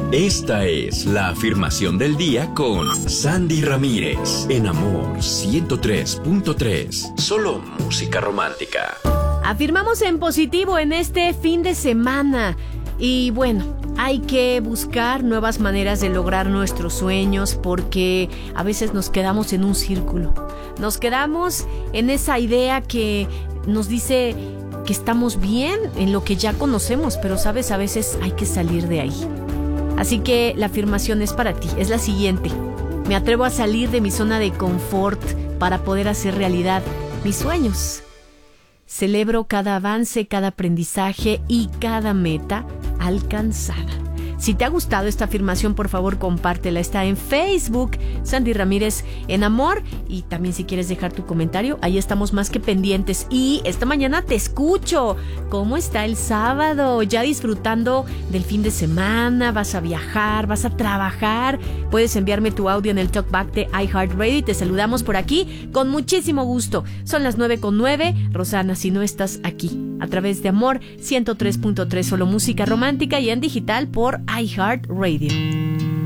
Esta es la afirmación del día con Sandy Ramírez en Amor 103.3. Solo música romántica. Afirmamos en positivo en este fin de semana. Y bueno, hay que buscar nuevas maneras de lograr nuestros sueños porque a veces nos quedamos en un círculo. Nos quedamos en esa idea que nos dice que estamos bien en lo que ya conocemos, pero sabes, a veces hay que salir de ahí. Así que la afirmación es para ti, es la siguiente. Me atrevo a salir de mi zona de confort para poder hacer realidad mis sueños. Celebro cada avance, cada aprendizaje y cada meta alcanzada. Si te ha gustado esta afirmación, por favor, compártela. Está en Facebook, Sandy Ramírez en Amor. Y también si quieres dejar tu comentario, ahí estamos más que pendientes. Y esta mañana te escucho. ¿Cómo está el sábado? ¿Ya disfrutando del fin de semana? ¿Vas a viajar? ¿Vas a trabajar? Puedes enviarme tu audio en el Talkback de iHeartRadio y te saludamos por aquí con muchísimo gusto. Son las 9:09. Rosana, si no estás aquí, a través de Amor 103.3, solo música romántica y en digital por iHeartRadio.